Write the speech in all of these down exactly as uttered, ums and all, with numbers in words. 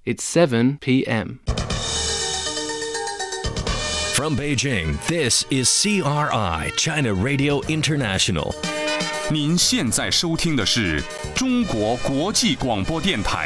It's seven p.m. From Beijing, this is C R I, China Radio International. 您现在收听的是中国国际广播电台。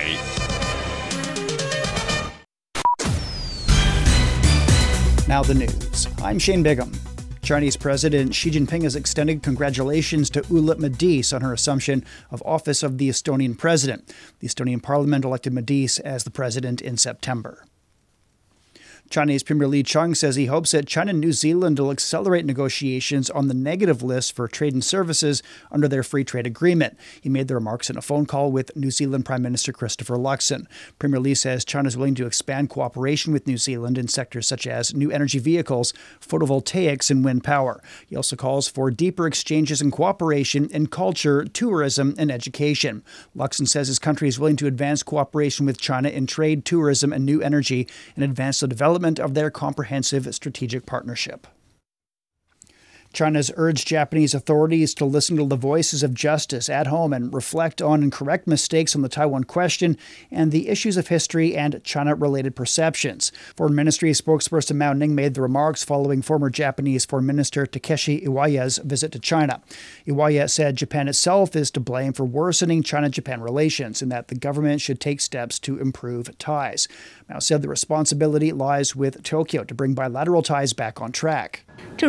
Now the news. I'm Shane Bigham. Chinese President Xi Jinping has extended congratulations to Ula Madis on her assumption of office of the Estonian president. The Estonian parliament elected Madis as the president in September. Chinese Premier Li Qiang says he hopes that China and New Zealand will accelerate negotiations on the negative list for trade and services under their free trade agreement. He made the remarks in a phone call with New Zealand Prime Minister Christopher Luxon. Premier Li says China is willing to expand cooperation with New Zealand in sectors such as new energy vehicles, photovoltaics, and wind power. He also calls for deeper exchanges and cooperation in culture, tourism, and education. Luxon says his country is willing to advance cooperation with China in trade, tourism, and new energy and advance the development of their comprehensive strategic partnership. China has urged Japanese authorities to listen to the voices of justice at home and reflect on and correct mistakes on the Taiwan question and the issues of history and China-related perceptions. Foreign Ministry spokesperson Mao Ning made the remarks following former Japanese Foreign Minister Takeshi Iwaya's visit to China. Iwaya said Japan itself is to blame for worsening China-Japan relations and that the government should take steps to improve ties. Mao said the responsibility lies with Tokyo to bring bilateral ties back on track.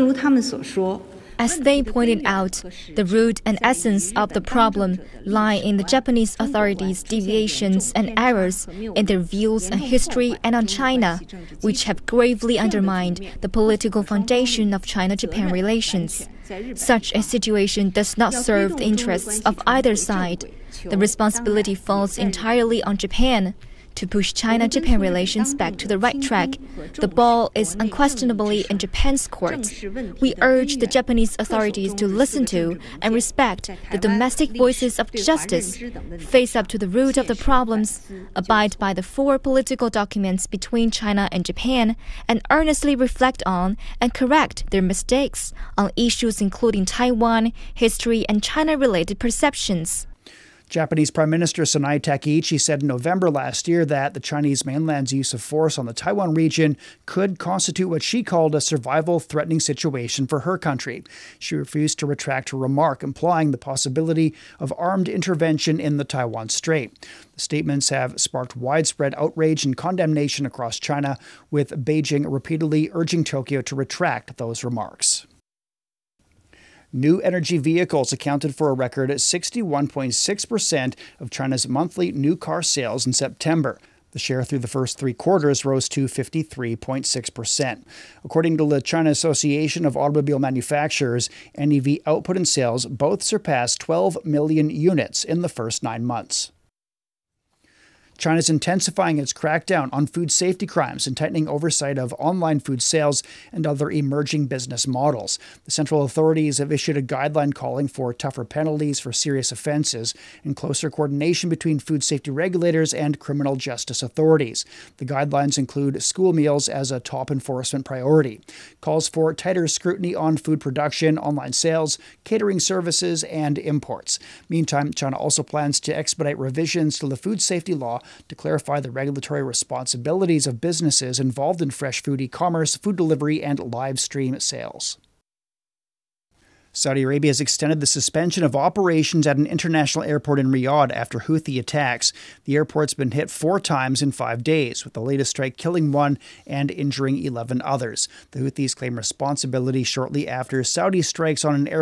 As they pointed out, the root and essence of the problem lie in the Japanese authorities' deviations and errors in their views on history and on China, which have gravely undermined the political foundation of China-Japan relations. Such a situation does not serve the interests of either side. The responsibility falls entirely on Japan. To push China-Japan relations back to the right track, the ball is unquestionably in Japan's court. We urge the Japanese authorities to listen to and respect the domestic voices of justice, face up to the root of the problems, abide by the four political documents between China and Japan, and earnestly reflect on and correct their mistakes on issues including Taiwan, history, and China-related perceptions. Japanese Prime Minister Sanae Takaichi said in November last year that the Chinese mainland's use of force on the Taiwan region could constitute what she called a survival-threatening situation for her country. She refused to retract her remark, implying the possibility of armed intervention in the Taiwan Strait. The statements have sparked widespread outrage and condemnation across China, with Beijing repeatedly urging Tokyo to retract those remarks. New energy vehicles accounted for a record sixty-one point six percent of China's monthly new car sales in September. The share through the first three quarters rose to fifty-three point six percent. According to the China Association of Automobile Manufacturers, N E V output and sales both surpassed twelve million units in the first nine months. China is intensifying its crackdown on food safety crimes and tightening oversight of online food sales and other emerging business models. The central authorities have issued a guideline calling for tougher penalties for serious offenses and closer coordination between food safety regulators and criminal justice authorities. The guidelines include school meals as a top enforcement priority, calls for tighter scrutiny on food production, online sales, catering services, and imports. Meantime, China also plans to expedite revisions to the food safety law to clarify the regulatory responsibilities of businesses involved in fresh food e-commerce, food delivery, and live stream sales. Saudi Arabia has extended the suspension of operations at an international airport in Riyadh after Houthi attacks. The airport's been hit four times in five days, with the latest strike killing one and injuring eleven others. The Houthis claim responsibility shortly after Saudi strikes on an airport